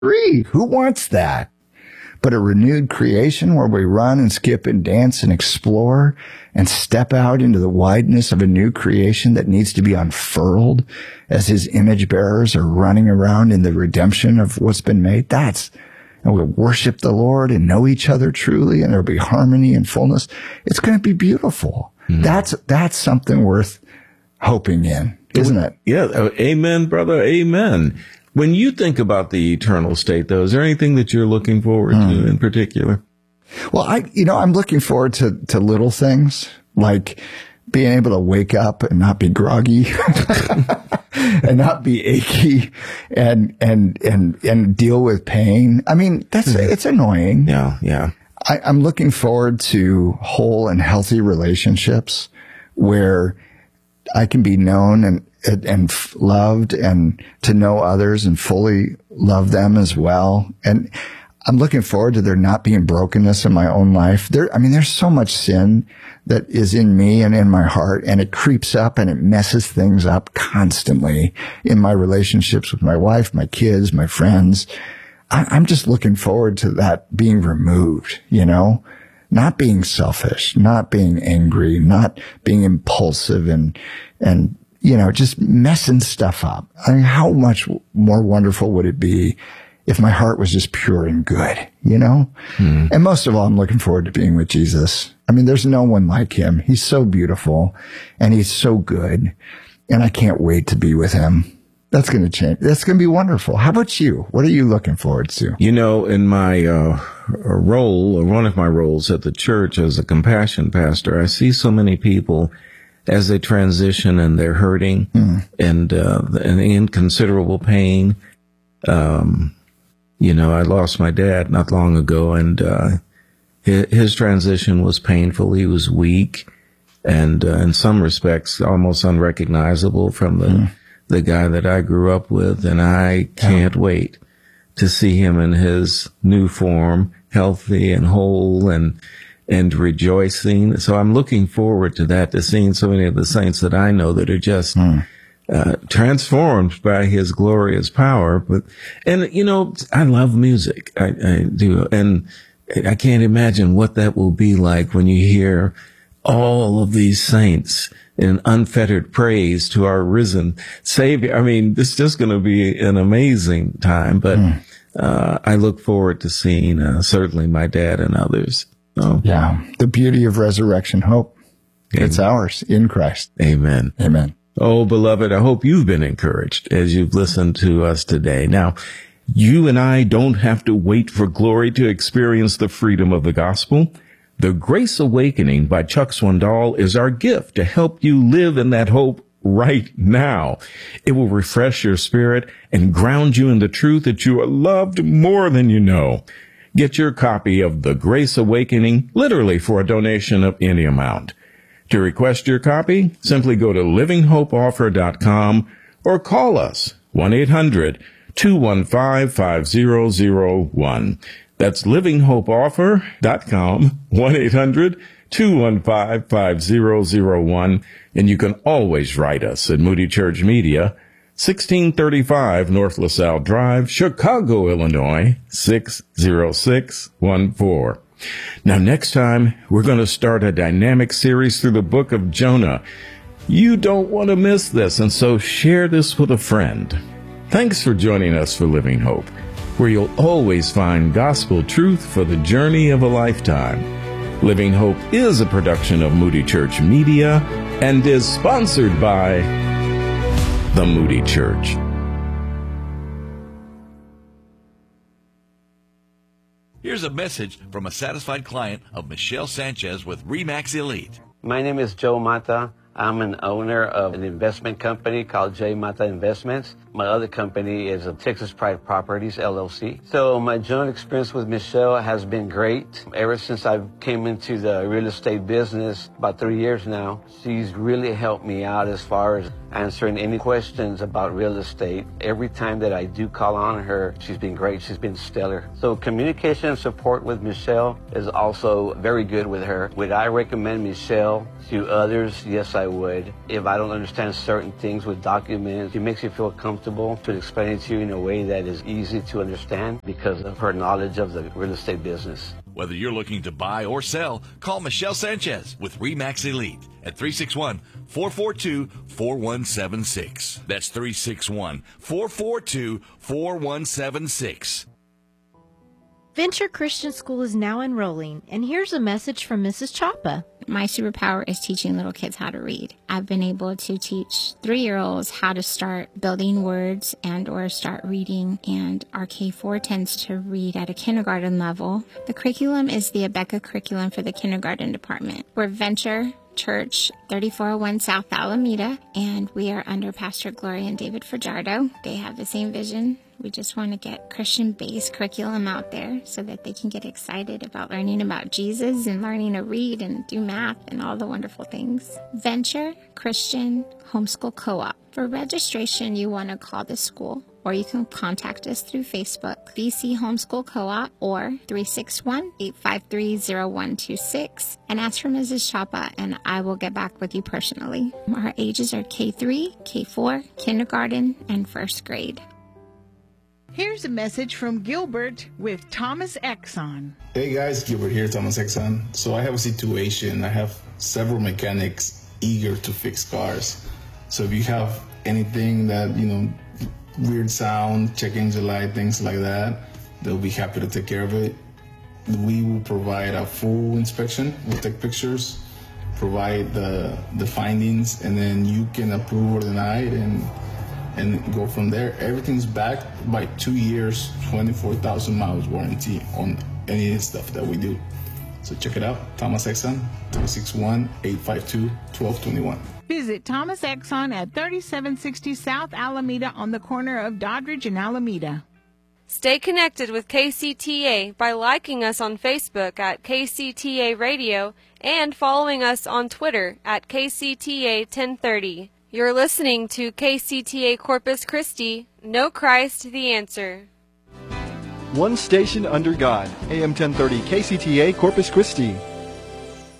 agree. Who wants that? But a renewed creation where we run and skip and dance and explore and step out into the wideness of a new creation that needs to be unfurled as his image bearers are running around in the redemption of what's been made. And we'll worship the Lord and know each other truly, and there'll be harmony and fullness. It's going to be beautiful. That's something worth hoping in, isn't it? Yeah. Amen, brother. Amen. When you think about the eternal state, though, is there anything that you're looking forward to in particular? Well, I'm looking forward to little things like being able to wake up and not be groggy and not be achy and deal with pain. I mean, it's annoying. Yeah. I'm looking forward to whole and healthy relationships where I can be known and loved, and to know others and fully love them as well. And I'm looking forward to there not being brokenness in my own life. There's so much sin that is in me and in my heart, and it creeps up and it messes things up constantly in my relationships with my wife, my kids, my friends. I'm just looking forward to that being removed, not being selfish, not being angry, not being impulsive and just messing stuff up. I mean, how much more wonderful would it be if my heart was just pure and good, And most of all, I'm looking forward to being with Jesus. I mean, there's no one like him. He's so beautiful and he's so good. And I can't wait to be with him. That's going to change. That's going to be wonderful. How about you? What are you looking forward to? In my role, or one of my roles at the church as a compassion pastor, I see so many people as they transition and they're hurting and in considerable pain. I lost my dad not long ago, and his transition was painful. He was weak and in some respects almost unrecognizable from the guy that I grew up with. And I can't wait to see him in his new form, healthy and whole and rejoicing. So I'm looking forward to that, to seeing so many of the saints that I know that are just transformed by his glorious power. I love music. I do. And I can't imagine what that will be like when you hear all of these saints in unfettered praise to our risen Savior. I mean, it's just going to be an amazing time. But I look forward to seeing certainly my dad and others. So, yeah, the beauty of resurrection hope. Amen. It's ours in Christ. Amen. Amen. Oh, beloved, I hope you've been encouraged as you've listened to us today. Now, you and I don't have to wait for glory to experience the freedom of the gospel. The Grace Awakening by Chuck Swindoll is our gift to help you live in that hope right now. It will refresh your spirit and ground you in the truth that you are loved more than you know. Get your copy of The Grace Awakening literally for a donation of any amount. To request your copy, simply go to livinghopeoffer.com or call us 1-800-215-5001. That's livinghopeoffer.com, 1-800-215-5001. And you can always write us at Moody Church Media, 1635 North LaSalle Drive, Chicago, Illinois, 60614. Now, next time, we're going to start a dynamic series through the book of Jonah. You don't want to miss this, and so share this with a friend. Thanks for joining us for Living Hope, where you'll always find gospel truth for the journey of a lifetime. Living Hope is a production of Moody Church Media and is sponsored by the Moody Church. Here's a message from a satisfied client of Michelle Sanchez with RE/MAX Elite. My name is Joe Mata. I'm an owner of an investment company called J Mata Investments. My other company is Texas Pride Properties, LLC. So my joint experience with Michelle has been great. Ever since I came into the real estate business about 3 years now, she's really helped me out as far as answering any questions about real estate. Every time that I do call on her, she's been great. She's been stellar. So communication and support with Michelle is also very good with her. Would I recommend Michelle to others? Yes, I I would. If I don't understand certain things with documents, it makes me feel comfortable to explain it to you in a way that is easy to understand because of her knowledge of the real estate business. Whether you're looking to buy or sell, call Michelle Sanchez with RE/MAX Elite at 361-442-4176. That's 361-442-4176. Venture Christian School is now enrolling, and here's a message from Mrs. Chapa. My superpower is teaching little kids how to read. I've been able to teach 3-year-olds how to start building words and or start reading, and our K4 tends to read at a kindergarten level. The curriculum is the Abeka curriculum for the kindergarten department. We're Venture Church, 3401 South Alameda, and we are under Pastor Gloria and David Fajardo. They have the same vision. We just want to get Christian-based curriculum out there so that they can get excited about learning about Jesus and learning to read and do math and all the wonderful things. Venture Christian Homeschool Co-op. For registration, you want to call the school, or you can contact us through Facebook, VC Homeschool Co-op, or 361-853-0126, and ask for Mrs. Chapa, and I will get back with you personally. Our ages are K3, K4, kindergarten, and first grade. Here's a message from Gilbert with Thomas Exxon. Hey guys, Gilbert here, Thomas Exxon. So I have a situation. I have several mechanics eager to fix cars. So if you have anything that, weird sound, check engine light, things like that, they'll be happy to take care of it. We will provide a full inspection. We'll take pictures, provide the findings, and then you can approve or deny it and go from there. Everything's backed by 2 years, 24,000 miles warranty on any stuff that we do. So check it out, Thomas Exxon, 361-852-1221. Visit Thomas Exxon at 3760 South Alameda on the corner of Doddridge and Alameda. Stay connected with KCTA by liking us on Facebook at KCTA Radio and following us on Twitter at KCTA 1030. You're listening to KCTA Corpus Christi. Know Christ the answer. One station under God. AM 1030 KCTA Corpus Christi.